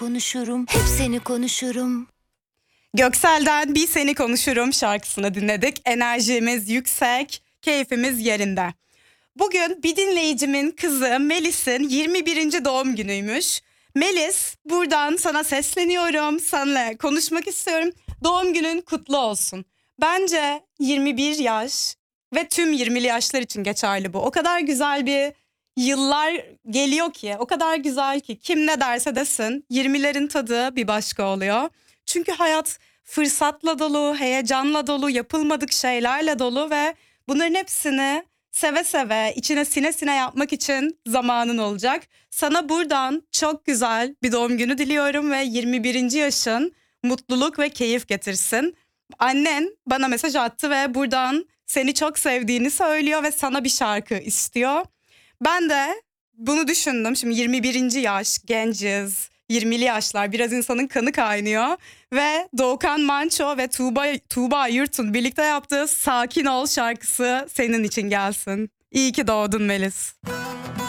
konuşurum, hep seni konuşurum. Göksel'den Bir Seni Konuşurum şarkısını dinledik. Enerjimiz yüksek, keyfimiz yerinde. Bugün bir dinleyicimin kızı Melis'in 21. doğum günüymüş. Melis, buradan sana sesleniyorum, seninle konuşmak istiyorum. Doğum günün kutlu olsun. Bence 21 yaş ve tüm 20'li yaşlar için geçerli bu. O kadar güzel bir yıllar geliyor ki, o kadar güzel ki kim ne derse desin 20'lerin tadı bir başka oluyor. Çünkü hayat fırsatla dolu, heyecanla dolu, yapılmadık şeylerle dolu ve bunların hepsini seve seve, içine sine sine yapmak için zamanın olacak. Sana buradan çok güzel bir doğum günü diliyorum ve 21. yaşın mutluluk ve keyif getirsin. Annen bana mesaj attı ve buradan seni çok sevdiğini söylüyor ve sana bir şarkı istiyor. Ben de bunu düşündüm. Şimdi 21. yaş, genciz, 20'li yaşlar, biraz insanın kanı kaynıyor. Ve Doğukan Manço ve Tuğba Yurt'un birlikte yaptığı Sakin Ol şarkısı senin için gelsin. İyi ki doğdun Melis.